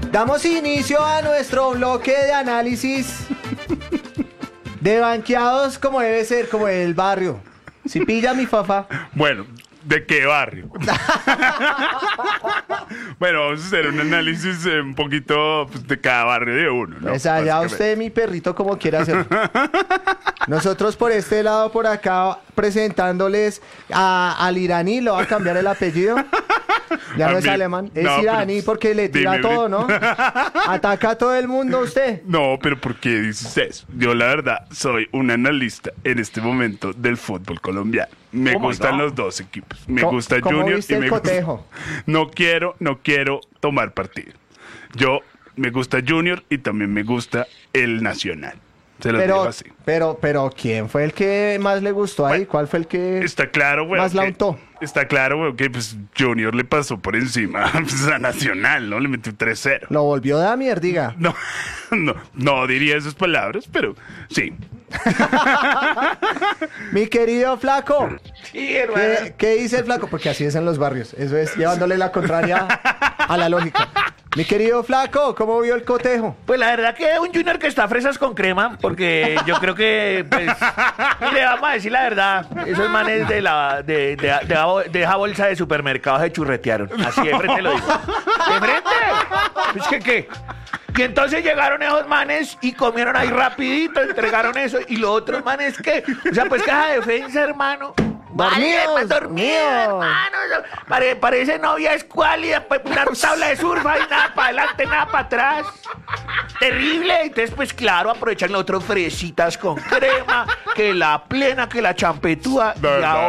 Damos inicio a nuestro bloque de análisis de banqueados como debe ser, como el barrio. Si pilla mi fafa. Bueno, ¿de qué barrio? Bueno, vamos a hacer un análisis un poquito pues, de cada barrio de uno, ¿no? Pues allá usted, mi perrito, como quiera hacer. Nosotros por este lado, por acá, presentándoles al iraní, lo va a cambiar el apellido. Ya no es alemán, es no, iraní pero, porque le tira dime, todo, ¿no? Ataca a todo el mundo usted. No, pero ¿por qué dices eso? Yo la verdad soy un analista en este momento del fútbol colombiano. Me gustan los dos equipos. Me gusta ¿Cómo Junior viste y el me gusta... cotejo? No quiero tomar partido. Yo me gusta Junior y también me gusta el Nacional. Se los digo así. Pero, ¿quién fue el que más le gustó ahí? Bueno, ¿Cuál fue el que está claro, güey. más la untó? Está claro, güey, que pues Junior le pasó por encima pues, a Nacional, ¿no? Le metió 3-0. Lo volvió de mierdiga. No diría esas palabras, pero sí. Mi querido flaco. Sí, hermano. ¿Qué dice el flaco? Porque así es en los barrios. Eso es llevándole la contraria a la lógica. Mi querido flaco, ¿cómo vio el cotejo? Pues la verdad que es un Junior que está a fresas con crema, porque yo creo que, pues, le vamos a decir la verdad, esos manes de esa bolsa de supermercados se churretearon. Así de frente lo digo. ¡De frente! Pues que qué. Y entonces llegaron esos manes y comieron ahí rapidito, entregaron eso, y los otros manes que, o sea, pues caja de defensa, hermano. Dormido, hermano. Parece novia escuálida, pues, una tabla de surf ahí, nada para adelante, nada para atrás. Terrible. Entonces, pues claro, aprovechan los otros fresitas con crema, que la plena, que la champetúa. Y ahora